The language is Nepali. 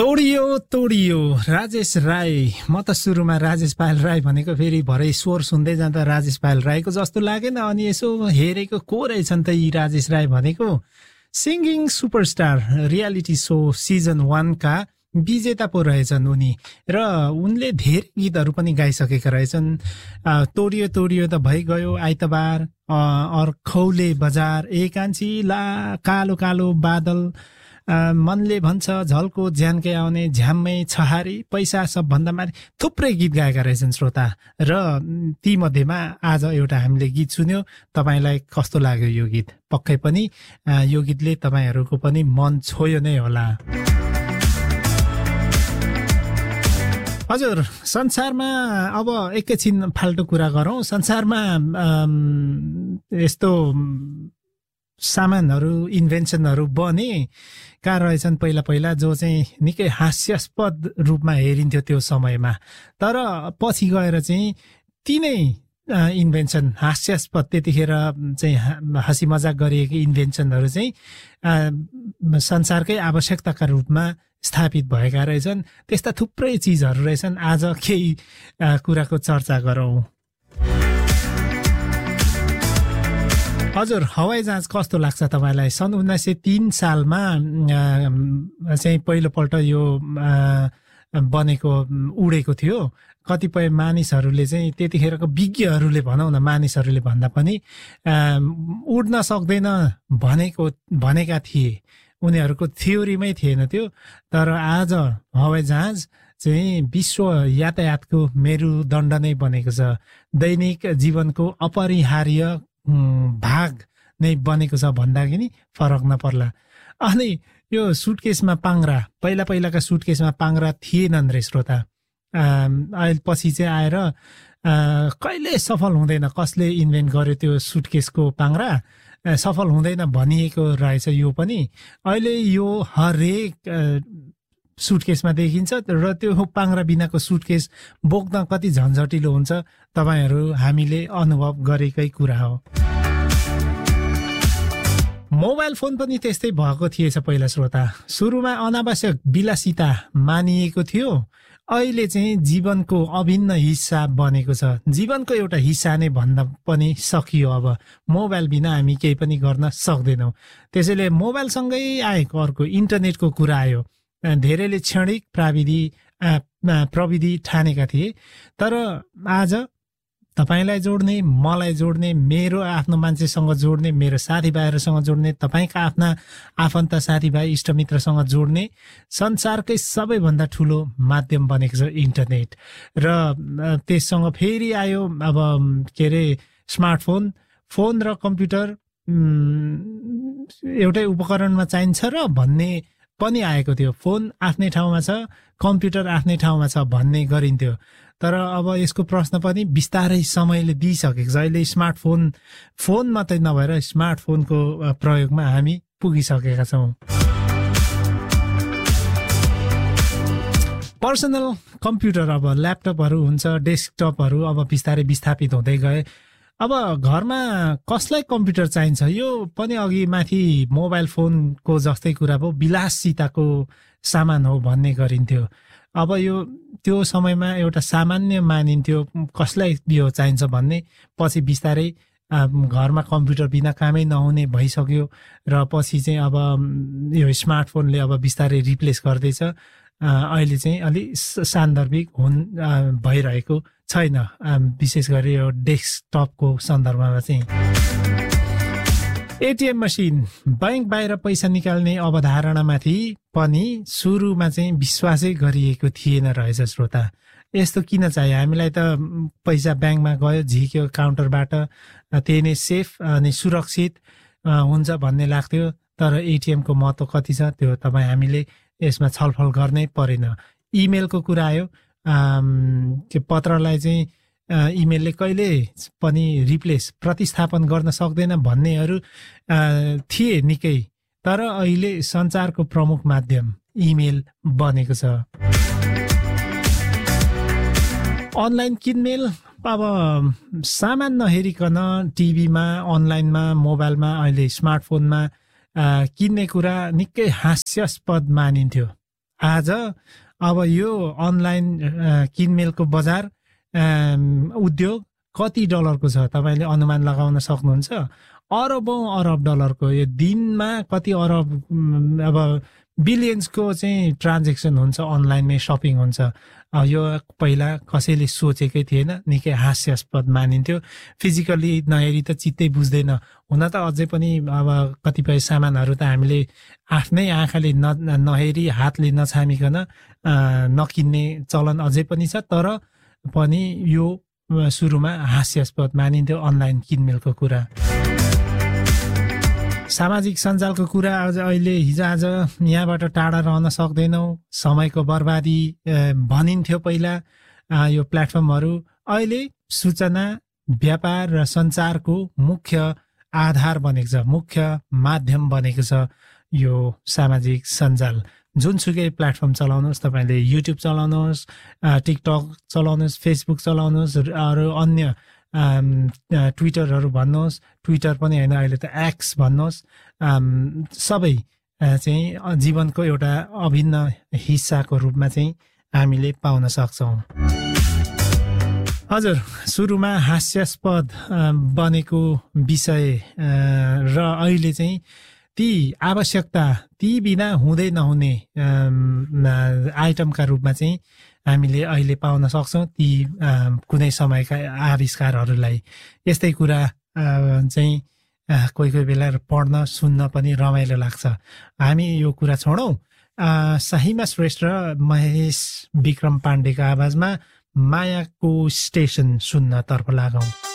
तोडियो राजेश राई। म त सुरुमा राजेश पायल राई भनेको फेरि भरे स्वर सुन्दै जाँदा राजेश पायल राईको जस्तो लागेन। अनि यसो हेरेको को रहेछन् त यी राजेश राई भनेको? Singing superstar reality so season 1 का विजेता पो रहेछन् उनी। र उनले धेरै गीतहरू पनि गाइसकेका रहेछन्। तोडियो त भइगयो, आइतबार, खौले बजार, एकान्छी ला, कालो कालो बादल, मनले भन्छ, झल्को ज्यानकै आउने, झ्याम्मै छहारी, पैसा सबभन्दा माथि, थुप्रै गीत गाएका रहेछन् श्रोता। र ती मध्येमा आज एउटा हामीले गीत सुन्यो। तपाईलाई कस्तो लाग्यो यो गीत? पक्कै पनि यो गीतले तपाईहरूको पनि मन छोयो नै होला। हजुर, संसारमा अब एकैछिन फाल्टो कुरा गरौँ। संसारमा यस्तो सामानहरू, इन्भेन्सनहरू बनेका रहेछन् पहिला जो चाहिँ निकै हास्यास्पद रूपमा हेरिन्थ्यो त्यो समयमा। तर पछि गएर चाहिँ तिनै इन्भेन्सन हास्यास्पद, त्यतिखेर चाहिँ हँसी मजाक गरिएको इन्भेन्सनहरू चाहिँ संसारकै आवश्यकताका रूपमा स्थापित भएका रहेछन्। त्यस्ता थुप्रै चिजहरू रहेछन्। आज केही कुराको चर्चा गरौँ। हजुर, हवाई जहाज कस्तो लाग्छ तपाईँलाई? सन् 1903 सालमा चाहिँ पहिलोपल्ट यो बनेको, उडेको थियो। कतिपय मानिसहरूले चाहिँ, त्यतिखेरको विज्ञहरूले भनौँ न, मानिसहरूले भन्दा पनि उड्न सक्दैन भनेका थिए। उनीहरूको थ्योरीमै थिएन त्यो। तर आज हवाई जहाज चाहिँ विश्व यातायातको मेरुदण्ड नै बनेको छ। दैनिक जीवनको अपरिहार्य भाग नै बनेको छ भन्दाखेरि फरक नपर्ला। अनि यो सुटकेसमा पाङ्रा, पहिलाका सुटकेसमा पाङ्रा थिएनन् रे श्रोता। अहिले पछि चाहिँ आएर कहिले सफल हुँदैन, कसले इन्भेन्ट गर्यो त्यो सुटकेसको पाङ्रा, सफल हुँदैन भनिएको रहेछ यो पनि। अहिले यो हरेक सुटकेसमा देखिन्छ। र त्यो पाङ्रा बिनाको सुटकेस बोक्न कति झन्झटिलो हुन्छ, तपाईहरू हामीले अनुभव गरेकै कुरा हो। मोबाइल फोन पनि त्यस्तै भएको थिएछ पहिला श्रोता। सुरुमा अनावश्यक विलासिता मानिएको थियो, अहिले चाहिँ जीवनको अभिन्न हिस्सा बनेको छ। जीवनको एउटा हिस्सा नै भन्दा पनि सकियो। अब मोबाइल बिना हामी केही पनि गर्न सक्दैनौँ। त्यसैले मोबाइलसँगै आएको अर्को इन्टरनेटको कुरा आयो। धेरैले क्षणिक प्रविधि ठानेका थिए। तर आज तपाईलाई जोड्ने, मलाई जोड्ने, मेरो आफ्नो मान्छेसँग जोड्ने, मेरो साथीभाइहरूसँग जोड्ने, तपाईका आफ्ना आफन्त साथीभाइ इष्टमित्रसँग जोड्ने संसारकै सबैभन्दा ठुलो माध्यम बनेको छ इन्टरनेट। र त्यससँग फेरि आयो अब के अरे स्मार्टफोन। फोन र कम्प्युटर एउटै उपकरणमा चाहिन्छ र भन्ने पनि आएको थियो। फोन आफ्नै ठाउँमा छ, कम्प्युटर आफ्नै ठाउँमा छ भन्ने गरिन्थ्यो। तर अब यसको प्रश्न पनि बिस्तारै समयले दिइसकेको छ। अहिले फोन मात्रै नभएर स्मार्टफोनको प्रयोगमा हामी पुगिसकेका छौँ। पर्सनल कम्प्युटर, अब ल्यापटपहरू हुन्छ, डेस्कटपहरू अब बिस्तारै विस्थापित हुँदै गए। अब घरमा कसलाई कम्प्युटर चाहिन्छ? यो पनि अघि माथि मोबाइल फोनको जस्तै कुरा भयो, विलासिताको सामान हो भन्ने गरिन्थ्यो। अब यो त्यो समयमा एउटा सामान्य मानिन्थ्यो, कसलाई यो चाहिन्छ भन्ने। पछि बिस्तारै घरमा कम्प्युटर बिना कामै नहुने भइसक्यो। र पछि चाहिँ अब यो स्मार्टफोनले अब बिस्तारै रिप्लेस गर्दैछ। अहिले चाहिँ अलि सान्दर्भिक भइरहेको छैन, विशेष गरी यो डेस्कटपको सन्दर्भमा चाहिँ। एटिएम मसिन, बैंक बाहिर पैसा निकाल्ने अवधारणामाथि पनि सुरुमा चाहिँ विश्वासै गरिएको थिएन रहेछ श्रोता। यस्तो किन चाहियो? हामीलाई त पैसा ब्याङ्कमा गयो, झिक्यो काउन्टरबाट, त्यही नै सेफ अनि सुरक्षित हुन्छ भन्ने लाग्थ्यो। तर एटिएमको महत्त्व कति छ त्यो हामीले यसमा छलफल गर्नै परेन। इमेलको कुरा आयो। पत्रलाई चाहिँ इमेलले कहिले पनि प्रतिस्थापन गर्न सक्दैन भन्नेहरू थिए निकै। तर अहिले सञ्चारको प्रमुख माध्यम इमेल बनेको छ। अनलाइन किनमेल, अब सामान नहेरिकन टिभीमा, अनलाइनमा, मोबाइलमा, अहिले स्मार्टफोनमा किन्ने कुरा निकै हास्यास्पद मानिन्थ्यो। आज अब यो अनलाइन किनमेलको बजार उद्योग कति डलरको छ तपाईले अनुमान लगाउन सक्नुहुन्छ अरबौं अरब डलरको यो दिनमा कति अरब अब बिलियन्सको चाहिँ ट्रान्जेक्सन हुन्छ अनलाइनमै शपिङ हुन्छ यो पहिला कसैले सोचेकै थिएन निकै हास्यास्पद मानिन्थ्यो फिजिकली नहेरी त चित्तै बुझ्दैन हुन त अझै पनि अब कतिपय सामानहरू त हामीले आफ्नै आँखाले नहेरी हातले नछामिकन नकिन्ने चलन अझै पनि छ तर पनि यो सुरुमा हास्यास्पद मानिन्थ्यो अनलाइन किनमेलको कुरा सामाजिक सञ्जालको कुरा अहिले हिजोआज यहाँबाट टाढा रहन सक्दैनौँ समयको बर्बादी भनिन्थ्यो पहिला यो प्लेटफर्महरू अहिले सूचना व्यापार र सञ्चारको मुख्य आधार बनेको छ मुख्य माध्यम बनेको छ यो सामाजिक सञ्जाल जुनसुकै प्लेटफर्म चलाउनुहोस् तपाईँले युट्युब चलाउनुहोस् टिकटक चलाउनुहोस् फेसबुक चलाउनुहोस् अरू अन्य ट्विटरहरू भन्नुहोस् ट्विटर पनि होइन अहिले त एक्स भन्नुहोस् सबै चाहिँ जीवनको एउटा अभिन्न हिस्साको रूपमा चाहिँ हामीले पाउन सक्छौँ हजुर सुरुमा हास्यास्पद बनेको विषय र अहिले चाहिँ ती आवश्यकता ती बिना हुँदै नहुने आइटमका रूपमा चाहिँ हामीले अहिले पाउन सक्छौँ ती कुनै समयका आविष्कारहरूलाई यस्तै कुरा चाहिँ कोही कोही बेला पढ्न सुन्न पनि रमाइलो लाग्छ हामी यो कुरा छोडौँ सहीमा श्रेष्ठ र महेश विक्रम पाण्डेको आवाजमा मायाको स्टेसन सुन्नतर्फ लागौँ